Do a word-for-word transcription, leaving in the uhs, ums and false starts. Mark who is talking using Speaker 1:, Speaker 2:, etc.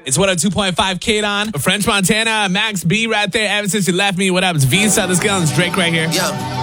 Speaker 1: It's one oh two point five Kate on. French Montana, Max B right there. Ever since you left me, what up? It's Visa. Let's get on this Drake right here.
Speaker 2: Yeah.